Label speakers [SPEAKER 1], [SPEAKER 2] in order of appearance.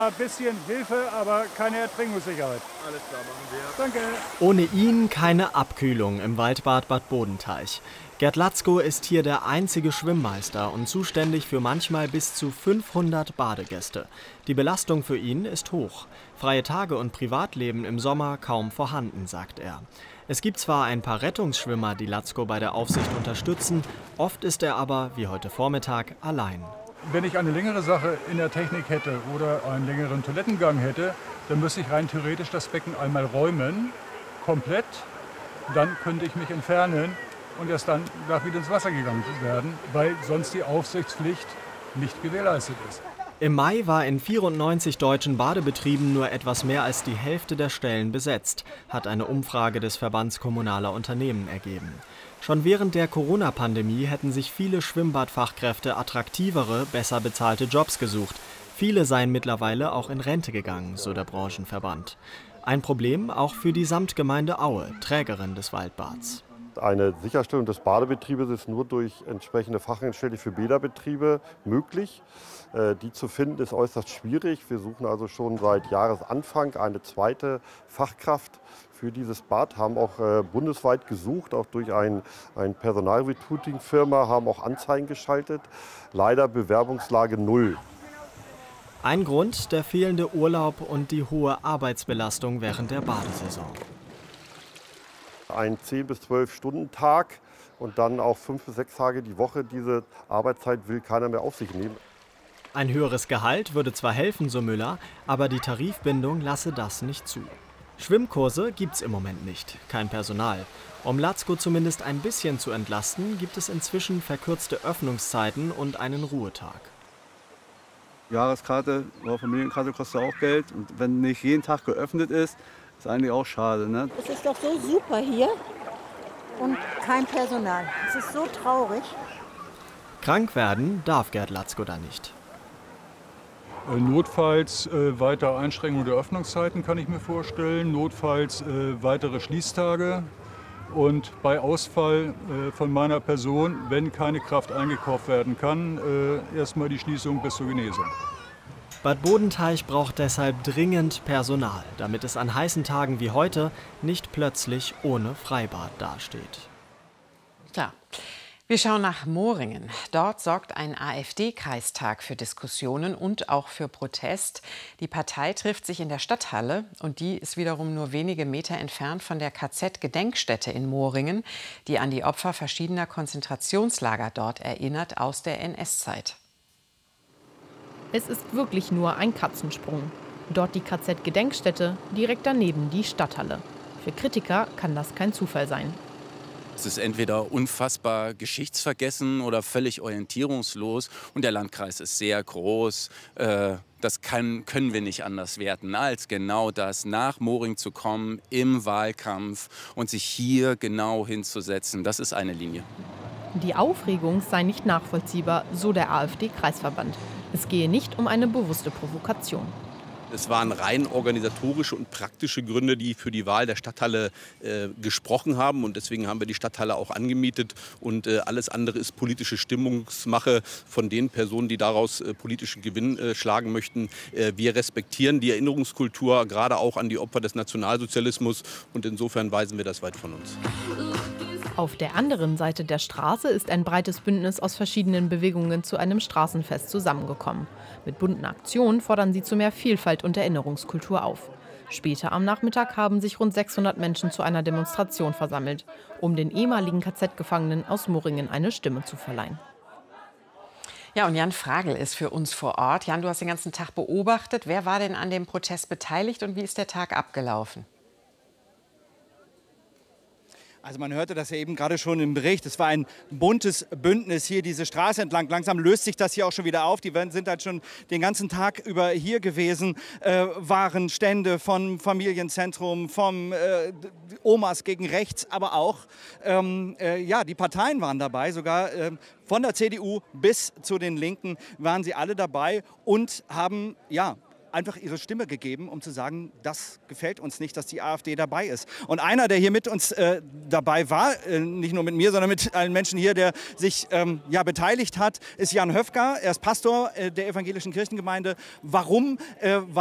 [SPEAKER 1] Ein bisschen Hilfe, aber keine Ertrinkungssicherheit.
[SPEAKER 2] Alles klar, machen wir.
[SPEAKER 1] Danke.
[SPEAKER 3] Ohne ihn keine Abkühlung im Waldbad Bad Bodenteich. Gerd Latzko ist hier der einzige Schwimmmeister und zuständig für manchmal bis zu 500 Badegäste. Die Belastung für ihn ist hoch. Freie Tage und Privatleben im Sommer kaum vorhanden, sagt er. Es gibt zwar ein paar Rettungsschwimmer, die Latzko bei der Aufsicht unterstützen, oft ist er aber, wie heute Vormittag, allein.
[SPEAKER 1] Wenn ich eine längere Sache in der Technik hätte oder einen längeren Toilettengang hätte, dann müsste ich rein theoretisch das Becken einmal räumen, komplett. Dann könnte ich mich entfernen und erst dann darf wieder ins Wasser gegangen werden, weil sonst die Aufsichtspflicht nicht gewährleistet ist.
[SPEAKER 3] Im Mai war in 94 deutschen Badebetrieben nur etwas mehr als die Hälfte der Stellen besetzt, hat eine Umfrage des Verbands kommunaler Unternehmen ergeben. Schon während der Corona-Pandemie hätten sich viele Schwimmbadfachkräfte attraktivere, besser bezahlte Jobs gesucht. Viele seien mittlerweile auch in Rente gegangen, so der Branchenverband. Ein Problem auch für die Samtgemeinde Aue, Trägerin des Waldbads.
[SPEAKER 4] Eine Sicherstellung des Badebetriebes ist nur durch entsprechende Fachangestellte für Bäderbetriebe möglich. Die zu finden ist äußerst schwierig. Wir suchen also schon seit Jahresanfang eine zweite Fachkraft für dieses Bad, haben auch bundesweit gesucht, auch durch eine Personalrecruiting-Firma, haben auch Anzeigen geschaltet. Leider Bewerbungslage 0.
[SPEAKER 3] Ein Grund, der fehlende Urlaub und die hohe Arbeitsbelastung während der Badesaison.
[SPEAKER 4] Ein 10 bis 12 Stunden Tag und dann auch 5 bis 6 Tage die Woche. Diese Arbeitszeit will keiner mehr auf sich nehmen.
[SPEAKER 3] Ein höheres Gehalt würde zwar helfen, so Müller, aber die Tarifbindung lasse das nicht zu. Schwimmkurse gibt's im Moment nicht, kein Personal. Um Latzko zumindest ein bisschen zu entlasten, gibt es inzwischen verkürzte Öffnungszeiten und einen Ruhetag.
[SPEAKER 2] Jahreskarte oder Familienkarte kostet auch Geld. Und wenn nicht jeden Tag geöffnet ist, ist eigentlich auch schade. Ne?
[SPEAKER 5] Es ist doch so super hier und kein Personal. Es ist so traurig.
[SPEAKER 3] Krank werden darf Gerd Latzko da nicht.
[SPEAKER 1] Notfalls weitere Einschränkungen der Öffnungszeiten kann ich mir vorstellen. Notfalls weitere Schließtage. Und bei Ausfall von meiner Person, wenn keine Kraft eingekauft werden kann, erstmal die Schließung bis zur Genesung.
[SPEAKER 3] Bad Bodenteich braucht deshalb dringend Personal, damit es an heißen Tagen wie heute nicht plötzlich ohne Freibad dasteht.
[SPEAKER 6] Klar. Wir schauen nach Moringen. Dort sorgt ein AfD-Kreistag für Diskussionen und auch für Protest. Die Partei trifft sich in der Stadthalle und die ist wiederum nur wenige Meter entfernt von der KZ-Gedenkstätte in Moringen, die an die Opfer verschiedener Konzentrationslager dort erinnert aus der NS-Zeit.
[SPEAKER 7] Es ist wirklich nur ein Katzensprung. Dort die KZ-Gedenkstätte, direkt daneben die Stadthalle. Für Kritiker kann das kein Zufall sein.
[SPEAKER 8] Es ist entweder unfassbar geschichtsvergessen oder völlig orientierungslos. Und der Landkreis ist sehr groß. Das können wir nicht anders werten, als genau das, nach Moring zu kommen im Wahlkampf und sich hier genau hinzusetzen. Das ist eine Linie.
[SPEAKER 7] Die Aufregung sei nicht nachvollziehbar, so der AfD-Kreisverband. Es gehe nicht um eine bewusste Provokation.
[SPEAKER 9] Es waren rein organisatorische und praktische Gründe, die für die Wahl der Stadthalle gesprochen haben. Und deswegen haben wir die Stadthalle auch angemietet. Und alles andere ist politische Stimmungsmache von den Personen, die daraus politischen Gewinn schlagen möchten. Wir respektieren die Erinnerungskultur, gerade auch an die Opfer des Nationalsozialismus. Und insofern weisen wir das weit von uns.
[SPEAKER 7] Auf der anderen Seite der Straße ist ein breites Bündnis aus verschiedenen Bewegungen zu einem Straßenfest zusammengekommen. Mit bunten Aktionen fordern sie zu mehr Vielfalt und Erinnerungskultur auf. Später am Nachmittag haben sich rund 600 Menschen zu einer Demonstration versammelt, um den ehemaligen KZ-Gefangenen aus Moringen eine Stimme zu verleihen.
[SPEAKER 6] Ja, und Jan Fragel ist für uns vor Ort. Jan, du hast den ganzen Tag beobachtet. Wer war denn an dem Protest beteiligt und wie ist der Tag abgelaufen?
[SPEAKER 10] Also man hörte das ja eben gerade schon im Bericht. Es war ein buntes Bündnis hier diese Straße entlang. Langsam löst sich das hier auch schon wieder auf. Die sind halt schon den ganzen Tag über hier gewesen. Waren Stände vom Familienzentrum, vom Omas gegen Rechts, aber auch ja, die Parteien waren dabei. Sogar von der CDU bis zu den Linken waren sie alle dabei und haben ja einfach ihre Stimme gegeben, um zu sagen, das gefällt uns nicht, dass die AfD dabei ist. Und einer, der hier mit uns dabei war, nicht nur mit mir, sondern mit allen Menschen hier, der sich beteiligt hat, ist Jan Höfger. Er ist Pastor der evangelischen Kirchengemeinde. Warum